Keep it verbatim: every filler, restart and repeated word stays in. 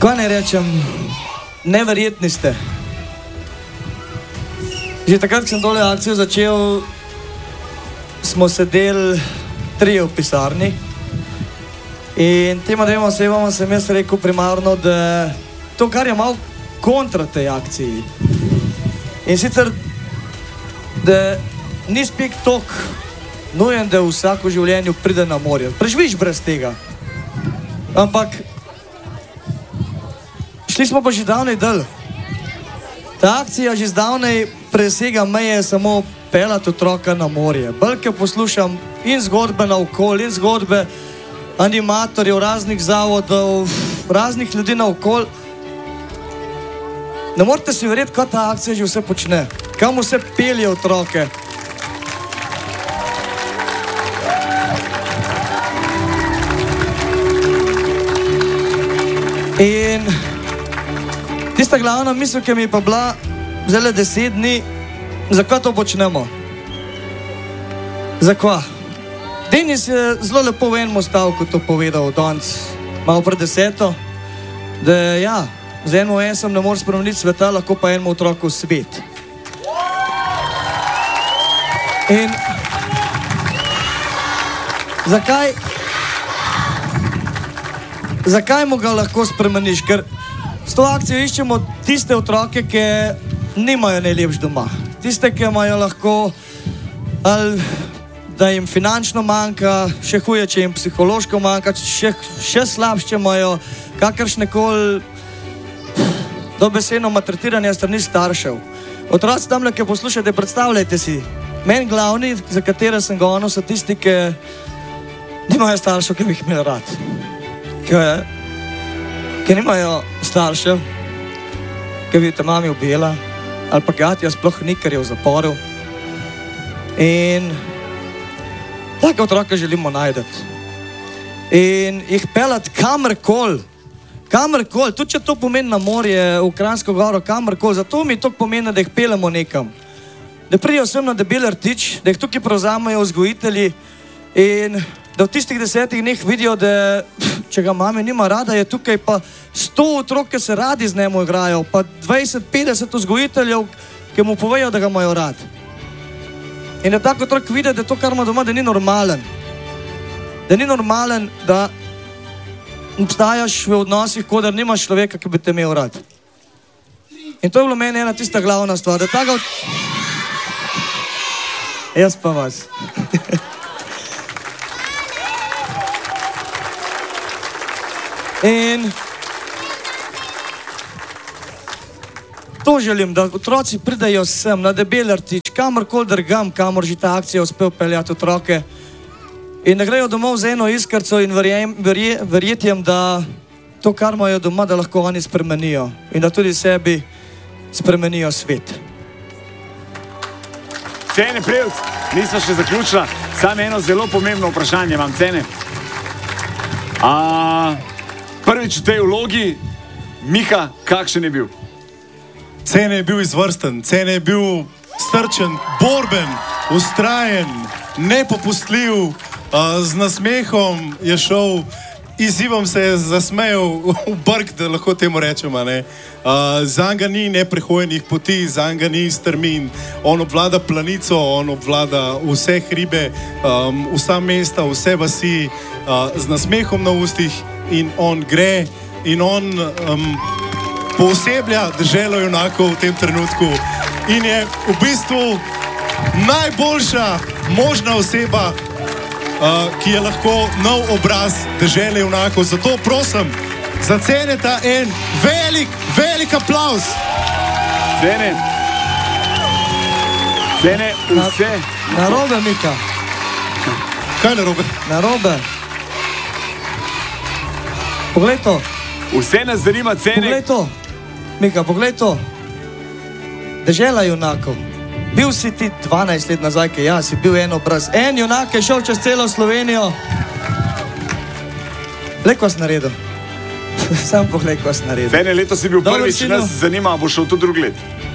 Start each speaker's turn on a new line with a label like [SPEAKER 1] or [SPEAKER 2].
[SPEAKER 1] Kaj ne rečem, neverjetni ste. Že takrat, ko sem tole akcijo začel, smo sedeli trije v pisarni in tema dvema osebama sem jaz rekel primarno, da to, kar je malo kontra tej akciji. In sicer, da ni spik tok nujen, da vsako življenju pride na morje. Preživiš brez tega. Ampak šli smo pa že davnej del. Ta akcija že zdavnej presega meje samo pelati otroka na morje. Belke poslušam in zgodbe naokol, in zgodbe animatorjev, raznih zavodov, raznih ljudi naokol. Ne morete si verjeti, kaj ta akcija že vse počne. Kam vse pelje otroke. In tista glavna misel, ki mi je pa bila vzele deset dni, zakaj to počnemo? Zakaj? Denis je zelo lepo v enem stavku to povedal danes, malo pred deseto, da ja, z enim esom ne moreš spremeniti sveta, lahko pa enemu otroku svet. In zakaj zakaj mu ga lahko spremeniš? Ker s to akcijo iščemo tiste otroke, ki nimajo najlepš doma. Tiste, ki imajo lahko, ali da jim finančno manjka, še huje, če jim psihološko manjka, še, še slabše imajo kakršnekoli dobesedno maltretiranje strani staršev. Otroci tamle, ki poslušate, predstavljajte si, meni glavni, za katere sem gonil, so tisti, ki nimajo staršev, ki bi jih imeli rad. Ki, ki nimajo staršev, ki bi te mami ubila, ali pa gatja sploh ni, ker je v zaporu. In take otroke želimo najdeti. In jih pelati kamorkoli, kamorkoli, tudi če to pomeni na morje, v Kranjsko goro, kamorkoli, zato mi to pomeni, da jih pelemo nekam. Da pridejo sem na Debeli rtič, da jih tukaj prevzamejo vzgojitelji in da v tistih desetih dneh vidijo, da če ga mame nima rada, je tukaj pa sto otrok, ki se radi z njemu igrajo, pa dvajset petdeset vzgojiteljev, ki mu povejo, da ga imajo rad. In da tako otrok vidi, da to, kar ima doma, da ni normalen. Da ni normalen, da obstajaš v odnosih, kot da nimaš človeka, ki bi te imel rad. In to je bilo meni ena tista glavna stvar, da tako... Jaz pa vas. In to želim, da otroci pridejo sem na Debeli rtič, kamorkoli drgam, kamor že ta akcija uspel peljati otroke in da grejo domov z eno iskrco in verjem, verje, verjetjem, da to, kar imajo doma, da lahko oni spremenijo in da tudi sebi spremenijo svet.
[SPEAKER 2] Cene Prevc, nismo še zaključila, samo eno zelo pomembno vprašanje imam, Cene. A... Prvič v tej vlogi, Miha, kakšen je bil?
[SPEAKER 3] Cene je bil izvrsten, Cene je bil strčen, borben, ustrajen, nepopustljiv, z nasmehom je šel, izzivom se je zasmejal v brk, da lahko temu rečemo. Zanj ga ni neprehojenih poti, zanj ga ni strmin. On obvlada planico, on obvlada vse hribe, vsa mesta, vse vasi, z nasmehom na ustih. In on gre in on um, pooseblja deželo junakov v tem trenutku in je v bistvu najboljša možna oseba, uh, ki je lahko nov obraz dežele junakov. Zato prosim, za Ceneta en velik, velik aplauz.
[SPEAKER 2] Cene, Cene, vse.
[SPEAKER 1] Narobe, Mika.
[SPEAKER 3] Kaj narobe?
[SPEAKER 1] Narobe. Poglej to.
[SPEAKER 2] Vse nas zanima, Cene.
[SPEAKER 1] Poglej to. Mika, poglej to. Dežela junakov. Bil si ti dvanajst let nazaj, ki ja, si bil en obraz. En junak je šel čez celo Slovenijo. Glej, ko si naredil. Sam poglej, ko si naredil.
[SPEAKER 2] Cene, leto si bil prvič, nas zanima, bo šel tudi drug let.